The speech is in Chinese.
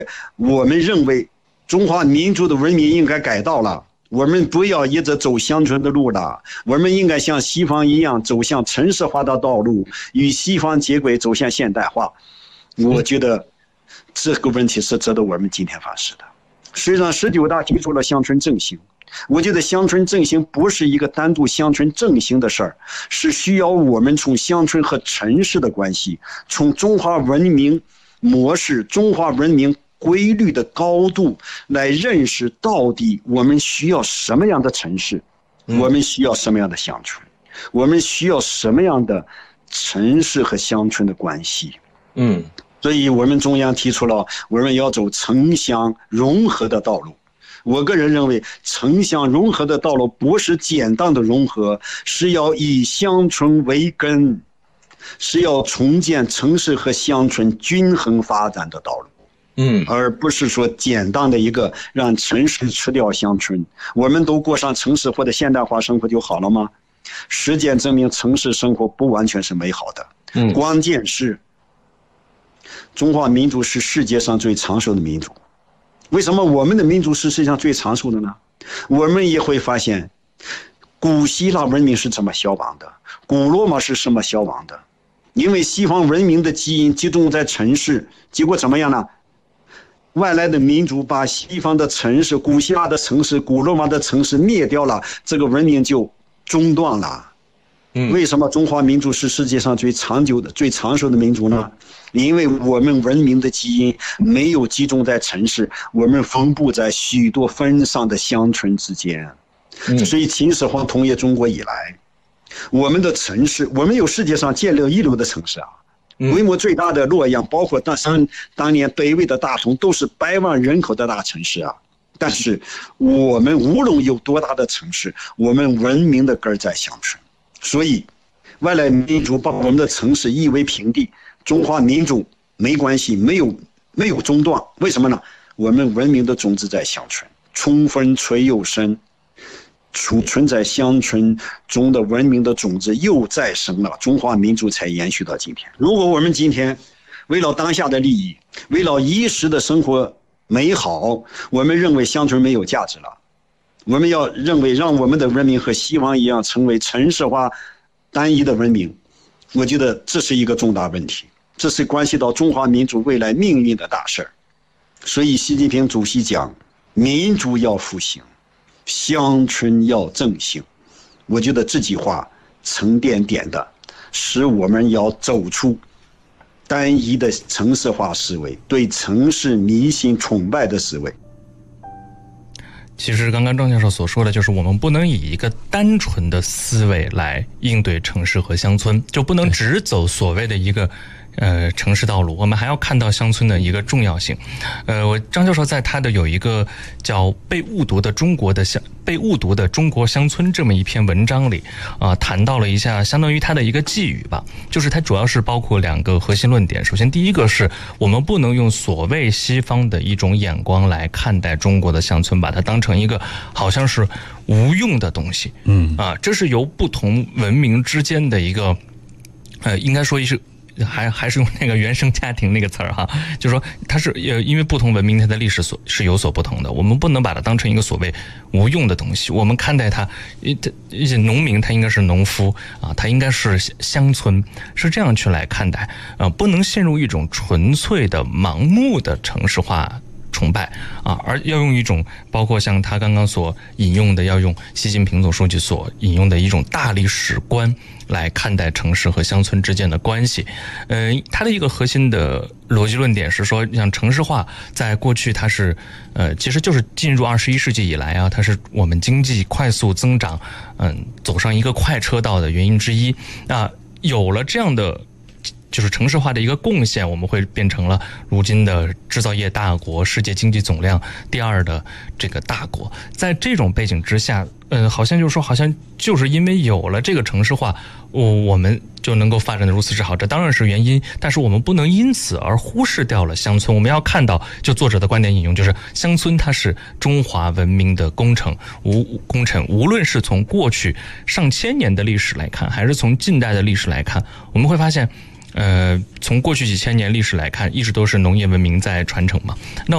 我们认为中华民族的文明应该改道了，我们不要一直走乡村的路了，我们应该像西方一样走向城市化的道路，与西方接轨，走向现代化。我觉得这个问题是值得我们今天反思的。虽然19大提出了乡村振兴，我觉得乡村振兴不是一个单独乡村振兴的事儿，是需要我们从乡村和城市的关系，从中华文明模式、中华文明规律的高度来认识到底我们需要什么样的城市，我们需要什么样的乡村，我们需要什么样的城市和乡村的关系。所以我们中央提出了我们要走城乡融合的道路。我个人认为城乡融合的道路不是简单的融合，是要以乡村为根，是要重建城市和乡村均衡发展的道路，而不是说简单的一个让城市吃掉乡村，我们都过上城市或者现代化生活就好了吗？实践证明城市生活不完全是美好的，关键是中华民族是世界上最长寿的民族。为什么我们的民族是世界上最长寿的呢？我们也会发现古希腊文明是怎么消亡的，古罗马是什么消亡的，因为西方文明的基因集中在城市，结果怎么样呢？外来的民族把西方的城市、古希腊的城市、古罗马的城市灭掉了，这个文明就中断了。为什么中华民族是世界上最长久的、最长寿的民族呢？因为我们文明的基因没有集中在城市，我们分布在许多分散的乡村之间。所以秦始皇统一中国以来，我们的城市，我们有世界上建立一流的城市啊，规模最大的洛阳，包括当年北魏的大同，都是100万人口的大城市啊。但是我们无论有多大的城市，我们文明的根在乡村。所以外来民族把我们的城市夷为平地，中华民族没关系，没有中断。为什么呢？我们文明的种子在乡村，春风吹又生，储存在乡村中的文明的种子又再生了，中华民族才延续到今天。如果我们今天为了当下的利益，为了一时的生活美好，我们认为乡村没有价值了，我们要认为让我们的文明和西方一样成为城市化单一的文明，我觉得这是一个重大问题，这是关系到中华民族未来命运的大事。所以习近平主席讲，民族要复兴，乡村要振兴。我觉得这句话沉甸甸的，使我们要走出单一的城市化思维，对城市迷信崇拜的思维。 其实刚刚张教授所说的就是我们不能以一个单纯的思维来应对城市和乡村，就不能只走所谓的一个城市道路，我们还要看到乡村的一个重要性。我张教授在他的有一个叫被误读的中国乡村这么一篇文章里谈到了一下相当于他的一个寄语吧，就是它主要是包括2个核心论点。首先第一个是我们不能用所谓西方的一种眼光来看待中国的乡村，把它当成一个好像是无用的东西。这是由不同文明之间的一个应该说是还是用那个原生家庭那个词儿哈，就是说它是因为不同文明它的历史是有所不同的，我们不能把它当成一个所谓无用的东西。我们看待它，农民他应该是农夫啊，他应该是乡村，是这样去来看待不能陷入一种纯粹的盲目的城市化崇拜而要用一种包括像他刚刚所引用的，要用习近平总书记所引用的一种大历史观来看待城市和乡村之间的关系。他的一个核心的逻辑论点是说，像城市化在过去它是其实就是进入21世纪以来它是我们经济快速增长走上一个快车道的原因之一。那有了这样的就是城市化的一个贡献，我们会变成了如今的制造业大国，世界经济总量第2的这个大国。在这种背景之下，好像就是说，好像就是因为有了这个城市化，我们就能够发展的如此之好，这当然是原因，但是我们不能因此而忽视掉了乡村。我们要看到，就作者的观点引用，就是乡村它是中华文明的工程，无论是从过去上千年的历史来看，还是从近代的历史来看，我们会发现从过去几千年历史来看，一直都是农业文明在传承嘛。那